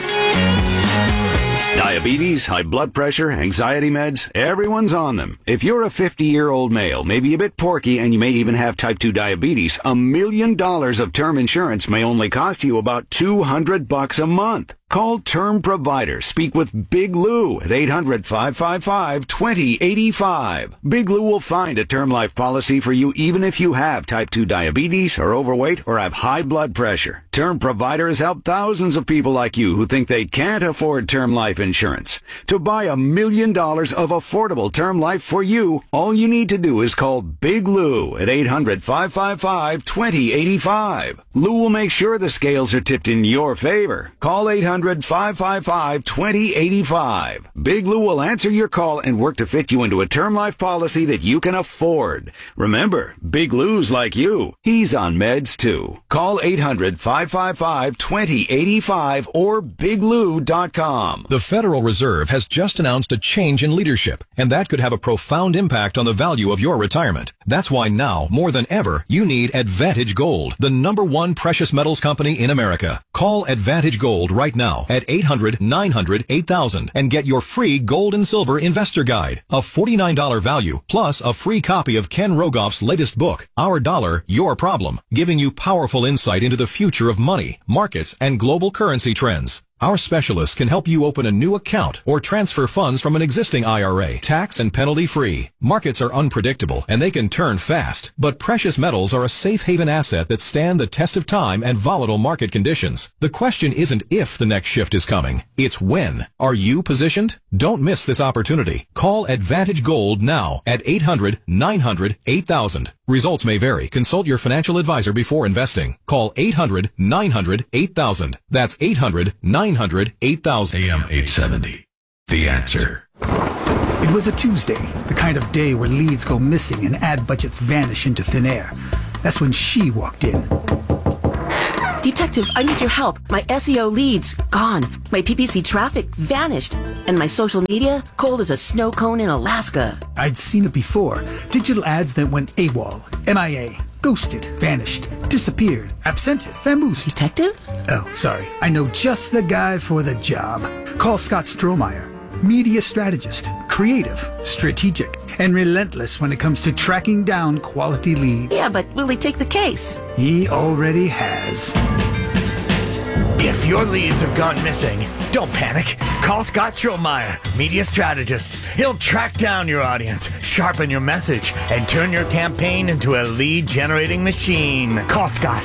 Diabetes, high blood pressure, anxiety meds, everyone's on them. If you're a 50-year-old male, maybe a bit porky, and you may even have type 2 diabetes, $1 million of term insurance may only cost you about $200 a month. Call Term Provider. Speak with Big Lou at 800-555-2085. Big Lou will find a term life policy for you even if you have type 2 diabetes, are overweight, or have high blood pressure. Term Provider has helped thousands of people like you who think they can't afford term life insurance. To buy $1 million of affordable term life for you, all you need to do is call Big Lou at 800-555-2085. Lou will make sure the scales are tipped in your favor. Call 800-555-2085. Big Lou will answer your call and work to fit you into a term life policy that you can afford. Remember, Big Lou's like you. He's on meds too. Call 800-555-2085 or biglou.com. The Federal Reserve has just announced a change in leadership, and that could have a profound impact on the value of your retirement. That's why now, more than ever, you need Advantage Gold, the #1 precious metals company in America. Call Advantage Gold right now at 800-900-8000 and get your free gold and silver investor guide, a $49 value, plus a free copy of Ken Rogoff's latest book, Our Dollar, Your Problem, giving you powerful insight into the future of money, markets, and global currency trends. Our specialists can help you open a new account or transfer funds from an existing IRA, tax and penalty free. Markets are unpredictable and they can turn fast, but precious metals are a safe haven asset that stand the test of time and volatile market conditions. The question isn't if the next shift is coming, it's when. Are you positioned? Don't miss this opportunity. Call Advantage Gold now at 800-900-8000. Results may vary. Consult your financial advisor before investing. Call 800-900-8000. That's 800-900-8000. AM 870. The Answer. It was a Tuesday, the kind of day where leads go missing and ad budgets vanish into thin air. That's when she walked in. Detective, I need your help. My SEO leads, gone. My PPC traffic vanished. And my social media, cold as a snow cone in Alaska. I'd seen it before. Digital ads that went AWOL, MIA, ghosted, vanished, disappeared, absented, vamoosed. Detective? Oh, sorry. I know just the guy for the job. Call Scott Strohmeyer. Media strategist, creative, strategic, and relentless when it comes to tracking down quality leads. Yeah, but will he take the case? He already has. If your leads have gone missing, don't panic. Call Scott Strohmeyer, media strategist. He'll track down your audience, sharpen your message, and turn your campaign into a lead-generating machine. Call Scott,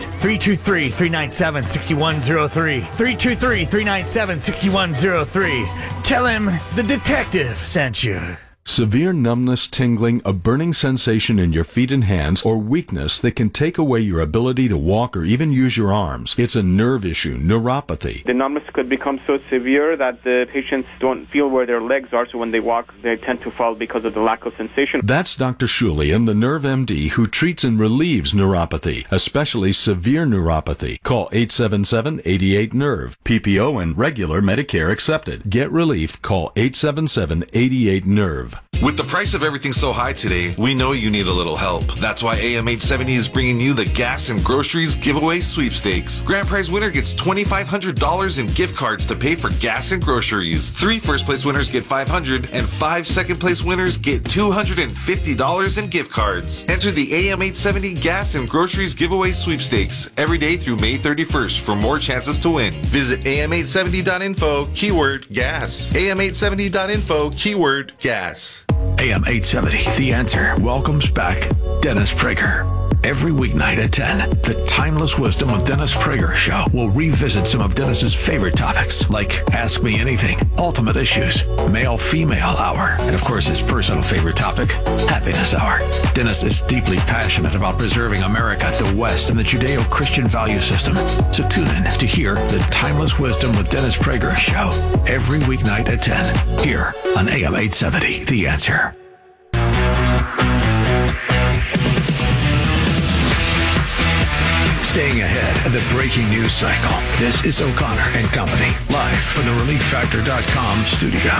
323-397-6103. 323-397-6103. Tell him the detective sent you. Severe numbness, tingling, a burning sensation in your feet and hands, or weakness that can take away your ability to walk or even use your arms. It's a nerve issue, neuropathy. The numbness could become so severe that the patients don't feel where their legs are, so when they walk, they tend to fall because of the lack of sensation. That's Dr. Shulian, the Nerve MD, who treats and relieves neuropathy, especially severe neuropathy. Call 877-88-NERVE. PPO and regular Medicare accepted. Get relief. Call 877-88-NERVE. With the price of everything so high today, we know you need a little help. That's why AM 870 is bringing you the Gas and Groceries Giveaway Sweepstakes. Grand prize winner gets $2,500 in gift cards to pay for gas and groceries. 3 first-place winners get $500, and 5 second-place winners get $250 in gift cards. Enter the AM 870 Gas and Groceries Giveaway Sweepstakes every day through May 31st for more chances to win. Visit am870.info, keyword gas. am870.info, keyword gas. AM 870, The Answer, welcomes back Dennis Prager. Every weeknight at 10, the Timeless Wisdom with Dennis Prager show will revisit some of Dennis's favorite topics, like Ask Me Anything, Ultimate Issues, Male-Female Hour, and of course his personal favorite topic, Happiness Hour. Dennis is deeply passionate about preserving America, the West, and the Judeo-Christian value system. So tune in to hear the Timeless Wisdom with Dennis Prager show every weeknight at 10, here on AM 870, The Answer. Staying ahead of the breaking news cycle, this is O'Connor and Company, live from the ReliefFactor.com studio.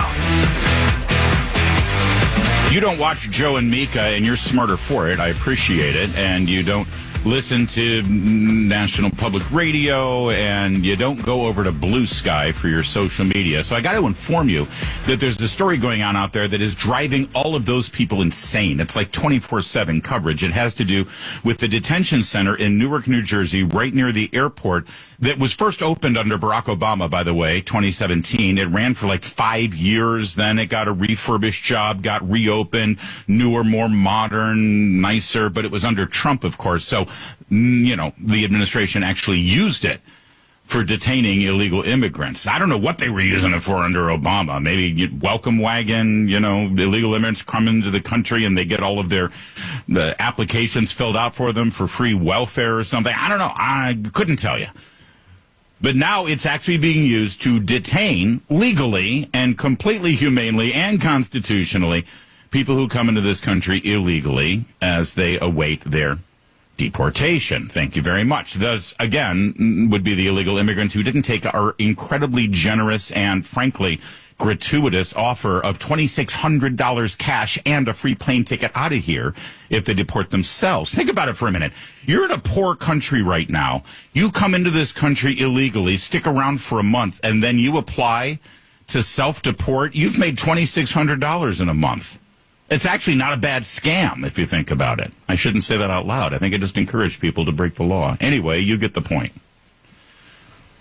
You don't watch Joe and Mika, and you're smarter for it. I appreciate it. And you don't listen to National Public Radio, and you don't go over to Blue Sky for your social media. So I got to inform you that there's a story going on out there that is driving all of those people insane. It's like 24/7 coverage. It has to do with the detention center in Newark, New Jersey, right near the airport, that was first opened under Barack Obama, by the way, 2017. It ran for like 5 years. Then it got a refurbished job, got reopened, newer, more modern, nicer, but it was under Trump, of course. So, you know, the administration actually used it for detaining illegal immigrants. I don't know what they were using it for under Obama. Maybe welcome wagon, you know, illegal immigrants come into the country and they get all of their applications filled out for them for free welfare or something. I don't know. I couldn't tell you. But now it's actually being used to detain legally and completely humanely and constitutionally people who come into this country illegally as they await their deportation. Thank you very much. Those, again, would be the illegal immigrants who didn't take our incredibly generous and, frankly, gratuitous offer of $2,600 cash and a free plane ticket out of here if they deport themselves. Think about it for a minute. You're in a poor country right now. You come into this country illegally, stick around for a month, and then you apply to self-deport. You've made $2,600 in a month. It's actually not a bad scam if you think about it. I shouldn't say that out loud. I think I just encourage people to break the law. Anyway, you get the point.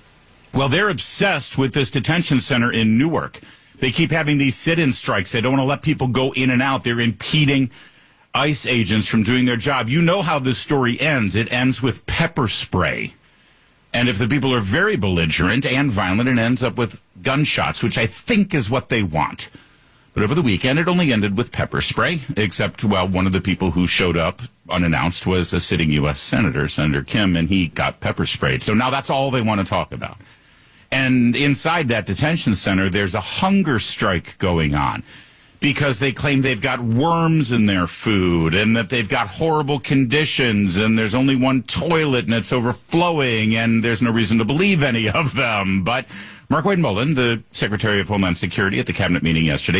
Well, they're obsessed with this detention center in Newark. They keep having these sit-in strikes. They don't want to let people go in and out. They're impeding ICE agents from doing their job. You know how this story ends. It ends with pepper spray. And if the people are very belligerent and violent, it ends up with gunshots, which I think is what they want. But over the weekend, it only ended with pepper spray, except, well, one of the people who showed up unannounced was a sitting U.S. Senator, Senator Kim, and he got pepper sprayed. So now that's all they want to talk about. And inside that detention center, there's a hunger strike going on because they claim they've got worms in their food and that they've got horrible conditions and there's only one toilet and it's overflowing and there's no reason to believe any of them. But Mark Wade Mullen, the Secretary of Homeland Security at the cabinet meeting yesterday,